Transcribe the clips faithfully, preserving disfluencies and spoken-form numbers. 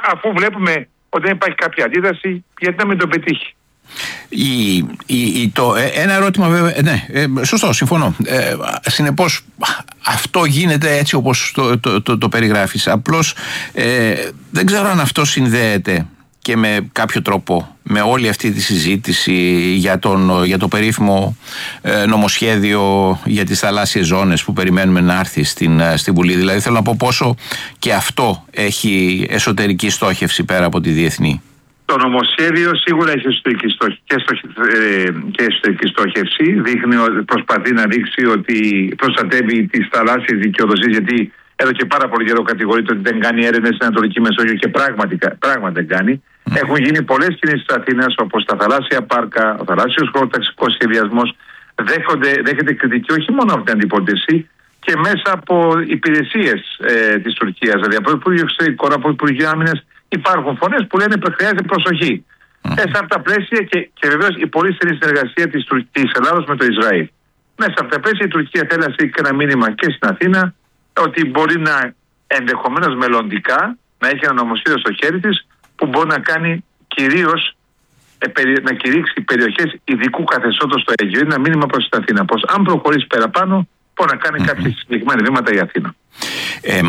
αφού βλέπουμε ότι δεν υπάρχει κάποια αντίδραση, γιατί να μην το πετύχει. Η, η, η, το, ένα ερώτημα βέβαια, ναι, ε, σωστό, συμφωνώ. Ε, συνεπώς αυτό γίνεται έτσι όπως το, το, το, το περιγράφεις. Απλώς ε, δεν ξέρω αν αυτό συνδέεται και με κάποιο τρόπο με όλη αυτή τη συζήτηση για, τον, για το περίφημο ε, νομοσχέδιο για τις θαλάσσιες ζώνες που περιμένουμε να έρθει στην, στην Βουλή. Δηλαδή θέλω να πω πόσο και αυτό έχει εσωτερική στόχευση πέρα από τη διεθνή. Το νομοσχέδιο σίγουρα έχει εσωτερική στόχευση και, στοχ, ε, και εσωτερική στόχευση. Δείχνει, προσπαθεί να δείξει ότι προστατεύει τις θαλάσσιες δικαιοδοσίες, γιατί εδώ και πάρα πολύ καιρό κατηγορείται ότι δεν κάνει έρευνες στην Ανατολική Μεσόγειο και πραγματικά, πράγματι δεν κάνει. Mm. Έχουν γίνει πολλές κινήσεις της Αθήνας, όπως τα θαλάσσια πάρκα, ο θαλάσσιος χωροταξικός σχεδιασμός. Δέχεται κριτική όχι μόνο από την αντιπολίτευση και μέσα από υπηρεσίες ε, της Τουρκίας. Δηλαδή από το Υπουργείο Εξωτερικών, από το Υπουργείο Άμυνας, υπάρχουν φωνές που λένε ότι χρειάζεται προσοχή. Mm. Μέσα από τα πλαίσια και, και βεβαίως η πολύ στενή συνεργασία της, της Ελλάδος με το Ισραήλ. Μέσα από τα πλαίσια η Τουρκία θέλει να στείλει ένα μήνυμα και στην Αθήνα ότι μπορεί να ενδεχομένως μελλοντικά να έχει ένα νομοσχέδιο στο χέρι της που μπορεί να κάνει κυρίως να κηρύξει περιοχές ειδικού καθεστώτος στο Αιγαίο. Είναι ένα μήνυμα προς την Αθήνα. Πως αν προχωρήσει παραπάνω μπορεί να κάνει mm-hmm. κάποια συγκεκριμένα βήματα η Αθήνα. Ε,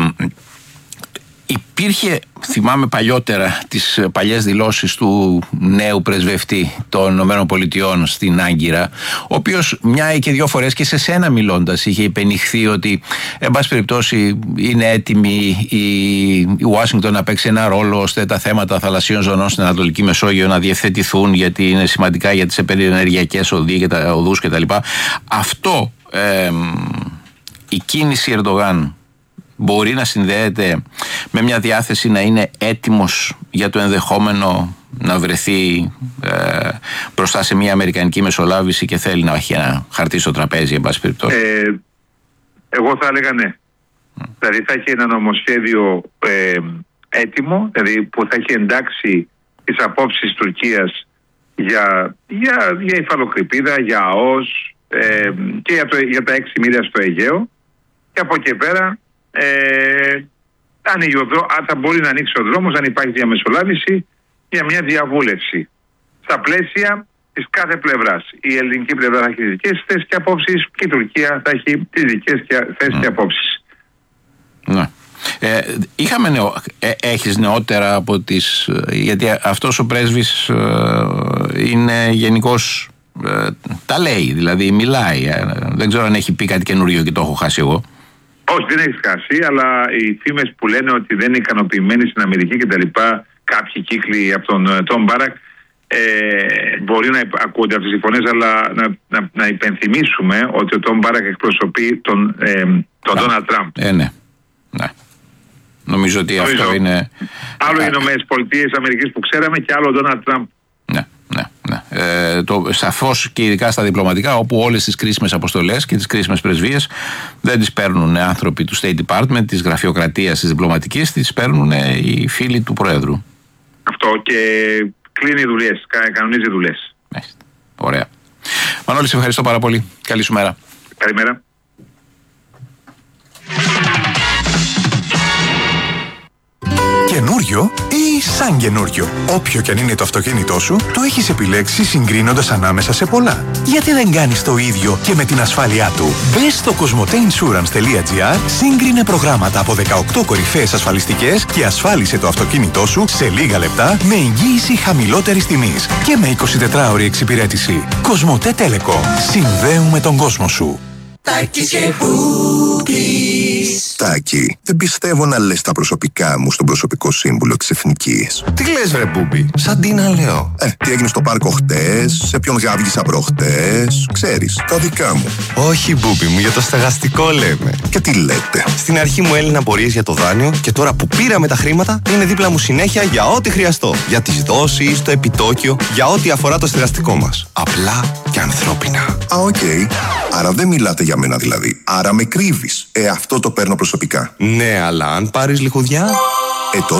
Υπήρχε, θυμάμαι παλιότερα, τις παλιές δηλώσεις του νέου πρεσβευτή των ΗΠΑ στην Άγκυρα, ο οποίος μια και δύο φορές και σε σένα μιλώντας είχε υπενηχθεί ότι εν πάση περιπτώσει είναι έτοιμη η Ουάσιγκτον να παίξει ένα ρόλο ώστε τα θέματα θαλασσίων ζωνών στην Ανατολική Μεσόγειο να διευθετηθούν, γιατί είναι σημαντικά για τις επενεργειακές οδούς κτλ. Αυτό, ε, η κίνηση Ερντογάν μπορεί να συνδέεται με μια διάθεση να είναι έτοιμος για το ενδεχόμενο να βρεθεί ε, μπροστά σε μια αμερικανική μεσολάβηση και θέλει να έχει ένα χαρτί στο τραπέζι, εν πάση περιπτώσει. Ε, εγώ θα έλεγα ναι. Mm. Δηλαδή θα έχει ένα νομοσχέδιο ε, έτοιμο, δηλαδή που θα έχει εντάξει τις απόψεις της Τουρκίας για, για, για υφαλοκρηπίδα, για ΑΟΣ ε, και για, το, για τα έξι μίλια στο Αιγαίο, και από εκεί πέρα Ε, ανοίγει ο δρό, θα μπορεί να ανοίξει ο δρόμος αν υπάρχει διαμεσολάβηση για μια διαβούλευση στα πλαίσια της κάθε πλευράς. Η ελληνική πλευρά θα έχει τις δικές θέσεις και απόψεις και η Τουρκία θα έχει τις δικές θέσεις και απόψεις. Ναι. Ε, είχαμε νεο, ε, έχεις νεότερα από τις, γιατί αυτός ο πρέσβης ε, είναι γενικώς ε, τα λέει, δηλαδή μιλάει, ε, δεν ξέρω αν έχει πει κάτι καινούριο και το έχω χάσει εγώ. Όχι, δεν έχει χάσει, αλλά οι φήμες που λένε ότι δεν είναι ικανοποιημένοι στην Αμερική και τα λοιπά, κάποιοι κύκλοι από τον Τον Μπάρακ, ε, μπορεί να ακούγονται αυτές οι φωνές, αλλά να, να, να υπενθυμίσουμε ότι ο Τον Μπάρακ εκπροσωπεί τον Ντόναλντ Τραμπ. Ε, ναι. ναι. Νομίζω ότι Νομίζω. αυτό είναι... Άλλο οι Ηνωμένες Πολιτείες Αμερικής που ξέραμε και άλλο ο Ντόναλντ Τραμπ. Ναι. Ναι, ναι. Ε, το, σαφώς και ειδικά στα διπλωματικά, όπου όλες τις κρίσιμες αποστολές και τις κρίσιμες πρεσβείες δεν τις παίρνουν άνθρωποι του State Department, της γραφειοκρατίας της διπλωματικής, τις παίρνουν οι φίλοι του Προέδρου. Αυτό, και κλείνει δουλειές, κανονίζει δουλειές. Ωραία. Μανώλη, σε ευχαριστώ πάρα πολύ. Καλή σου μέρα. Καλημέρα. Καινούριο ή σαν καινούριο. Όποιο κι αν είναι το αυτοκίνητό σου, το έχεις επιλέξει συγκρίνοντας ανάμεσα σε πολλά. Γιατί δεν κάνεις το ίδιο και με την ασφάλειά του? Μπες στο κοσμοτέινσουρανς.gr, σύγκρινε προγράμματα από δεκαοκτώ κορυφαίες ασφαλιστικές και ασφάλισε το αυτοκίνητό σου σε λίγα λεπτά με εγγύηση χαμηλότερης τιμής και με εικοσιτετράωρη εξυπηρέτηση. Κοσμοτέ Telecom. Συνδέουμε τον κόσμο σου. Τάκης και Μπούμπης. Τάκη, δεν πιστεύω να λες τα προσωπικά μου στον προσωπικό σύμβουλο της Εθνικής. Τι λες βρε Μπούμπη, σαν τι να λέω. Ε, τι έγινε στο πάρκο χτες, σε ποιον γάβγισα προχτές, ξέρεις, τα δικά μου. Όχι Μπούμπη μου, για το στεγαστικό λέμε. Και τι λέτε? Στην αρχή μου έλυναν απορίες για το δάνειο και τώρα που πήραμε τα χρήματα είναι δίπλα μου συνέχεια για ό,τι χρειαστώ. Για τις δόσεις, το επιτόκιο, για ό,τι αφορά το στεγαστικό μας. Απλά και ανθρώπινα. Α, οκ. Okay. Άρα δεν μιλάτε για μένα δηλαδή. Άρα με κρύβεις. Ε, αυτό το παίρνω προσωπικά. Ναι, αλλά αν πάρεις λιχουδιά... Ε, τότε